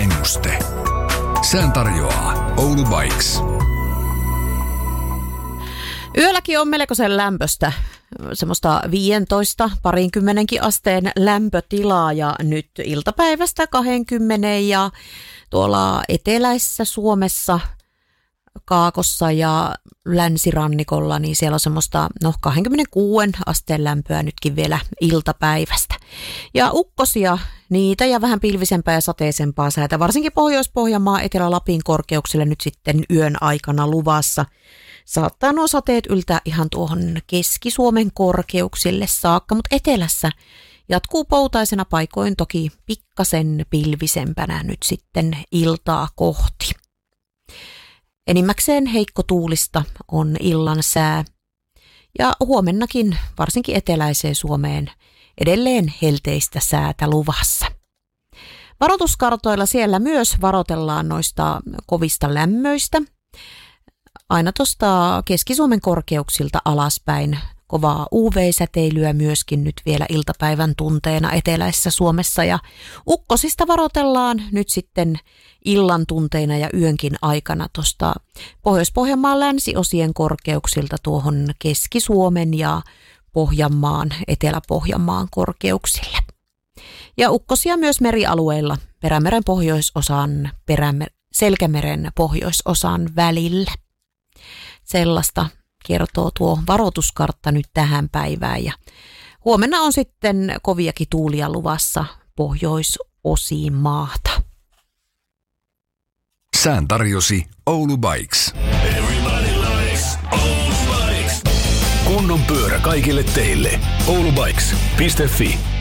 Sääennuste. Sään tarjoaa Oulu Bikes. Yölläkin on melkoisen lämpöstä, semmoista 15-20 asteen lämpötilaa ja nyt iltapäivästä 20 ja tuolla eteläisessä Suomessa, Kaakossa ja länsirannikolla, niin siellä on semmoista 26 asteen lämpöä nytkin vielä iltapäivästä. Ja ukkosia, niitä ja vähän pilvisempää ja sateisempaa säätä, varsinkin Pohjois-Pohjanmaa, Etelä-Lapin korkeuksille nyt sitten yön aikana luvassa. Saattaa nuo sateet yltää ihan tuohon Keski-Suomen korkeuksille saakka, mutta etelässä jatkuu poutaisena paikoin toki pikkasen pilvisempänä nyt sitten iltaa kohti. Enimmäkseen heikko tuulista on illan sää ja huomennakin varsinkin eteläiseen Suomeen edelleen helteistä säätä luvassa. Varoituskartoilla siellä myös varoitellaan noista kovista lämmöistä. Aina tuosta Keski-Suomen korkeuksilta alaspäin kovaa UV-säteilyä myöskin nyt vielä iltapäivän tunteena eteläisessä Suomessa ja ukkosista varoitellaan nyt sitten illan tunteina ja yönkin aikana tuosta Pohjois-Pohjanmaan länsiosien korkeuksilta tuohon Keski-Suomen ja Pohjanmaan, Etelä-Pohjanmaan korkeuksille. Ja ukkosia myös merialueilla Perämeren pohjoisosan, Selkämeren pohjoisosan välillä. Sellaista kertoo tuo varoituskartta nyt tähän päivään ja huomenna on sitten koviakin tuulia luvassa pohjoisosiin maata. Sään tarjosi Oulu Bikes. Kunnon pyörä kaikille teille. Oulubikes.fi